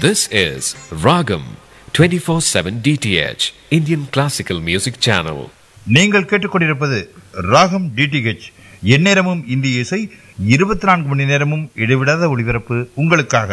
This is Ragam 24/7 DTH Indian Classical Music Channel. நீங்கள் கேட்டுக்கொண்டிருப்பது ராகம் டிடிஹெச், எந்நேரமும் இந்திய இசை, 24 மணி நேரமும் இடைவிடாத ஒளிபரப்பு உங்களுக்காக.